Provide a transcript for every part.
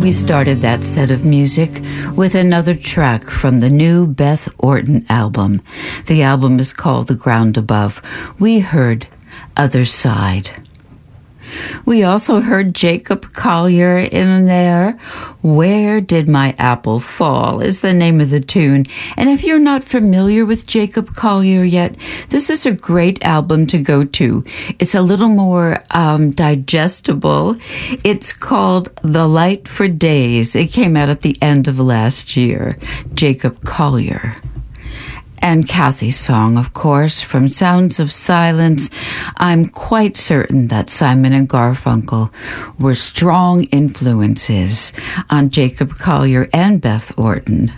We started that set of music with another track from the new Beth Orton album. The album is called The Ground Above. We heard Other Side. We also heard Jacob Collier in there. Where Did My Apple Fall is the name of the tune. And if you're not familiar with Jacob Collier yet, this is a great album to go to. It's a little more digestible. It's called The Light for Days. It came out at the end of last year. Jacob Collier. And Kathy's song, of course, from Sounds of Silence. I'm quite certain that Simon and Garfunkel were strong influences on Jacob Collier and Beth Orton.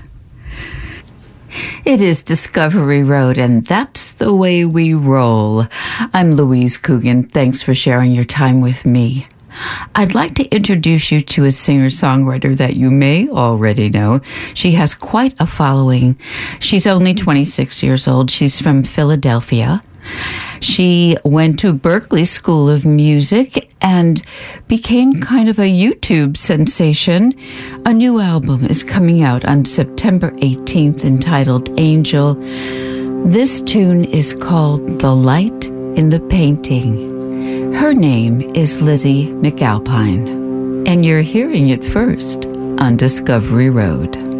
It is Discovery Road, and that's the way we roll. I'm Louise Coogan. Thanks for sharing your time with me. I'd like to introduce you to a singer-songwriter that you may already know. She has quite a following. She's only 26 years old. She's from Philadelphia. She went to Berklee School of Music and became kind of a YouTube sensation. A new album is coming out on September 18th entitled Angel. This tune is called The Light in the Painting. Her name is Lizzie McAlpine, and you're hearing it first on Discovery Road.